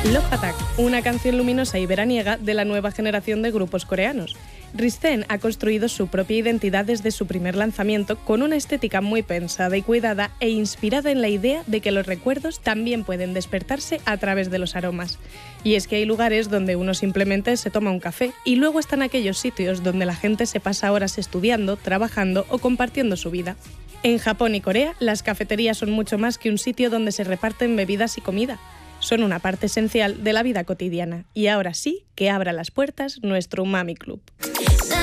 Love Attack, una canción luminosa y veraniega de la nueva generación de grupos coreanos. Risten ha construido su propia identidad desde su primer lanzamiento con una estética muy pensada y cuidada e inspirada en la idea de que los recuerdos también pueden despertarse a través de los aromas. Y es que hay lugares donde uno simplemente se toma un café y luego están aquellos sitios donde la gente se pasa horas estudiando, trabajando o compartiendo su vida. En Japón y Corea, las cafeterías son mucho más que un sitio donde se reparten bebidas y comida. Son una parte esencial de la vida cotidiana. Y ahora sí, que abra las puertas nuestro Umami Club.